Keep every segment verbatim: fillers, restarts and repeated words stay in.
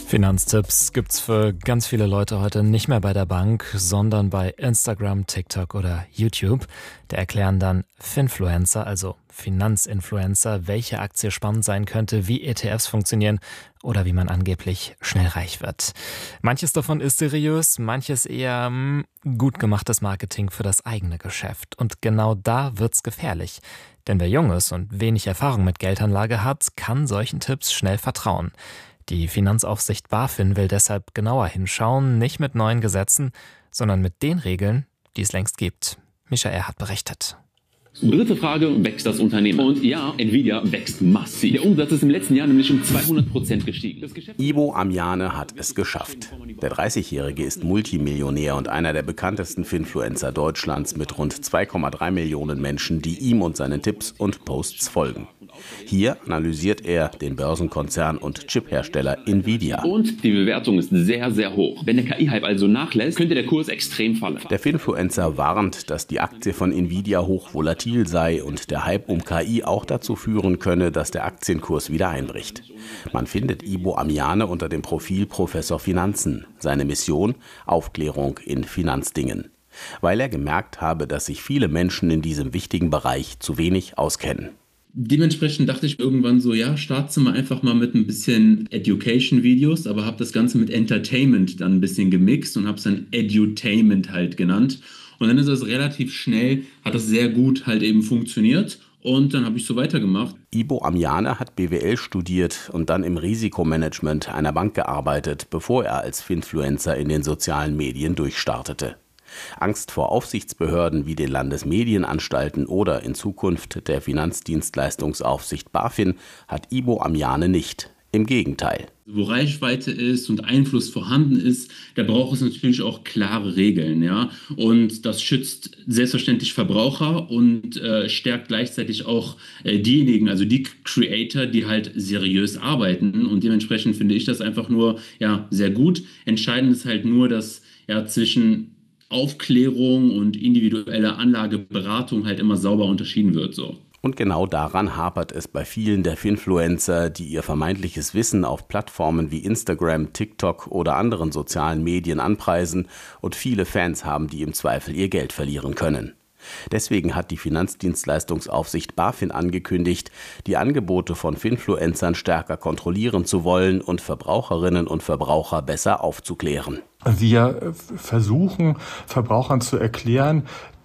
Finanztipps gibt's für ganz viele Leute heute nicht mehr bei der Bank, sondern bei Instagram, TikTok oder YouTube. Da erklären dann Finfluencer, also Finanzinfluencer, welche Aktie spannend sein könnte, wie E T Fs funktionieren oder wie man angeblich schnell reich wird. Manches davon ist seriös, manches eher mh, gut gemachtes Marketing für das eigene Geschäft. Und genau da wird's gefährlich. Denn wer jung ist und wenig Erfahrung mit Geldanlage hat, kann solchen Tipps schnell vertrauen. Die Finanzaufsicht BaFin will deshalb genauer hinschauen, nicht mit neuen Gesetzen, sondern mit den Regeln, die es längst gibt. Michael hat berichtet. Dritte Frage, wächst das Unternehmen? Und ja, Nvidia wächst massiv. Der Umsatz ist im letzten Jahr nämlich um zweihundert Prozent gestiegen. Das Ibo Amjane hat es geschafft. Der dreißigjährige ist Multimillionär und einer der bekanntesten Finfluencer Deutschlands mit rund zwei Komma drei Millionen Menschen, die ihm und seinen Tipps und Posts folgen. Hier analysiert er den Börsenkonzern und Chiphersteller Nvidia. Und die Bewertung ist sehr, sehr hoch. Wenn der K I-Hype also nachlässt, könnte der Kurs extrem fallen. Der Finfluencer warnt, dass die Aktie von Nvidia hochvolatil sei und der Hype um K I auch dazu führen könne, dass der Aktienkurs wieder einbricht. Man findet Ibo Amjane unter dem Profil Professor Finanzen. Seine Mission: Aufklärung in Finanzdingen. Weil er gemerkt habe, dass sich viele Menschen in diesem wichtigen Bereich zu wenig auskennen. Dementsprechend dachte ich irgendwann so, ja, startest du mal einfach mal mit ein bisschen Education-Videos, aber habe das Ganze mit Entertainment dann ein bisschen gemixt und habe es dann Edutainment halt genannt. Und dann ist das relativ schnell, hat das sehr gut halt eben funktioniert. Und dann habe ich so weitergemacht. Ibo Amjane hat B W L studiert und dann im Risikomanagement einer Bank gearbeitet, bevor er als Finfluencer in den sozialen Medien durchstartete. Angst vor Aufsichtsbehörden wie den Landesmedienanstalten oder in Zukunft der Finanzdienstleistungsaufsicht BaFin hat Ibo Amjane nicht. Im Gegenteil. Wo Reichweite ist und Einfluss vorhanden ist, da braucht es natürlich auch klare Regeln, ja. Und das schützt selbstverständlich Verbraucher und äh, stärkt gleichzeitig auch äh, diejenigen, also die Creator, die halt seriös arbeiten. Und dementsprechend finde ich das einfach nur ja sehr gut. Entscheidend ist halt nur, dass ja zwischen Aufklärung und individuelle Anlageberatung halt immer sauber unterschieden wird, so. Und genau daran hapert es bei vielen der Finfluencer, die ihr vermeintliches Wissen auf Plattformen wie Instagram, TikTok oder anderen sozialen Medien anpreisen und viele Fans haben, die im Zweifel ihr Geld verlieren können. Deswegen hat die Finanzdienstleistungsaufsicht BaFin angekündigt, die Angebote von Finfluencern stärker kontrollieren zu wollen und Verbraucherinnen und Verbraucher besser aufzuklären. Wir versuchen, Verbrauchern zu erklären,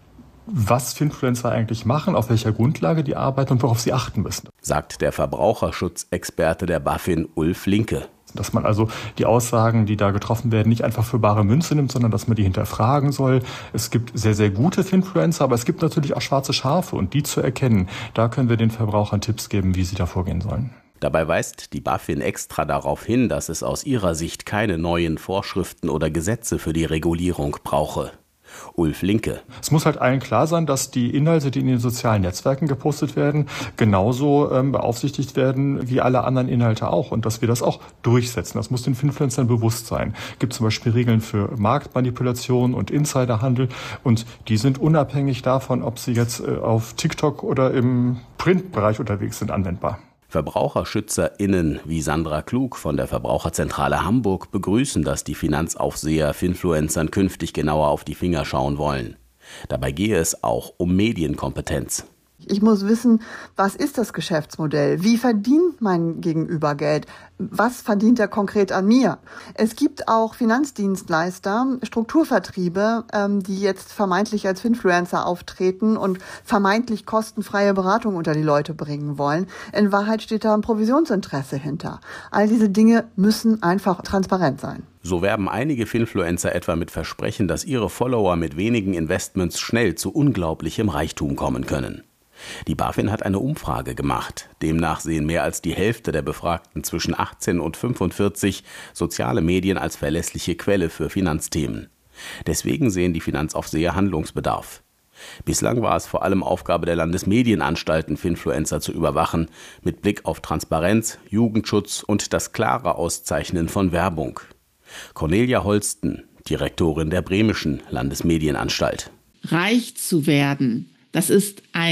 was Finfluencer eigentlich machen, auf welcher Grundlage die arbeiten und worauf sie achten müssen, sagt der Verbraucherschutzexperte der BaFin Ulf Linke. Dass man also die Aussagen, die da getroffen werden, nicht einfach für bare Münze nimmt, sondern dass man die hinterfragen soll. Es gibt sehr, sehr gute Finfluencer, aber es gibt natürlich auch schwarze Schafe und die zu erkennen, da können wir den Verbrauchern Tipps geben, wie sie da vorgehen sollen. Dabei weist die BaFin extra darauf hin, dass es aus ihrer Sicht keine neuen Vorschriften oder Gesetze für die Regulierung brauche. Ulf Linke. Es muss halt allen klar sein, dass die Inhalte, die in den sozialen Netzwerken gepostet werden, genauso ähm, beaufsichtigt werden wie alle anderen Inhalte auch und dass wir das auch durchsetzen. Das muss den Influencern bewusst sein. Es gibt zum Beispiel Regeln für Marktmanipulation und Insiderhandel und die sind unabhängig davon, ob sie jetzt äh, auf TikTok oder im Printbereich unterwegs sind, anwendbar. VerbraucherschützerInnen wie Sandra Klug von der Verbraucherzentrale Hamburg begrüßen, dass die Finanzaufseher Finfluencern künftig genauer auf die Finger schauen wollen. Dabei gehe es auch um Medienkompetenz. Ich muss wissen, was ist das Geschäftsmodell? Wie verdient mein Gegenüber Geld? Was verdient er konkret an mir? Es gibt auch Finanzdienstleister, Strukturvertriebe, die jetzt vermeintlich als Finfluencer auftreten und vermeintlich kostenfreie Beratung unter die Leute bringen wollen. In Wahrheit steht da ein Provisionsinteresse hinter. All diese Dinge müssen einfach transparent sein. So werben einige Finfluencer etwa mit Versprechen, dass ihre Follower mit wenigen Investments schnell zu unglaublichem Reichtum kommen können. Die BaFin hat eine Umfrage gemacht. Demnach sehen mehr als die Hälfte der Befragten zwischen achtzehn und fünfundvierzig soziale Medien als verlässliche Quelle für Finanzthemen. Deswegen sehen die Finanzaufseher Handlungsbedarf. Bislang war es vor allem Aufgabe der Landesmedienanstalten, Finfluencer zu überwachen, mit Blick auf Transparenz, Jugendschutz und das klare Auszeichnen von Werbung. Cornelia Holsten, Direktorin der Bremischen Landesmedienanstalt. Reich zu werden, das ist ein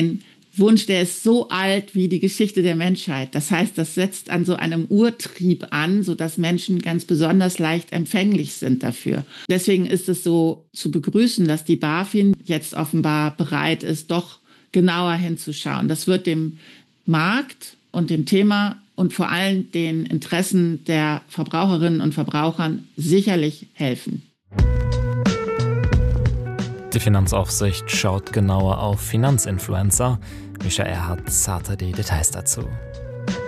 Wunsch, der ist so alt wie die Geschichte der Menschheit. Das heißt, das setzt an so einem Urtrieb an, sodass Menschen ganz besonders leicht empfänglich sind dafür. Deswegen ist es so zu begrüßen, dass die BaFin jetzt offenbar bereit ist, doch genauer hinzuschauen. Das wird dem Markt und dem Thema und vor allem den Interessen der Verbraucherinnen und Verbrauchern sicherlich helfen. Die Finanzaufsicht schaut genauer auf Finanzinfluencer. Mischa Erhardt hatte die Details dazu.